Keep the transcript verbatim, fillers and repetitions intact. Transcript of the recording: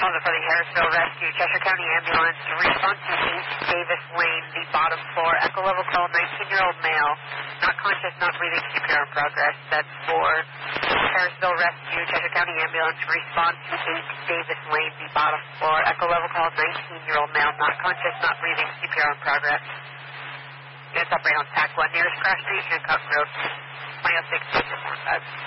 Calling for the Harrisville Rescue, Cheshire County Ambulance. Response to eight Davis Lane, the bottom floor. Echo level call, nineteen-year-old male. Not conscious, not breathing, C P R in progress. That's for Harrisville Rescue, Cheshire County Ambulance. Response to eight Davis Lane, the bottom floor. Echo level call, nineteen-year-old male. Not conscious, not breathing, C P R in progress. Units operate on T A C one, nearest cross street, Hancock Road, twenty oh six, six four five.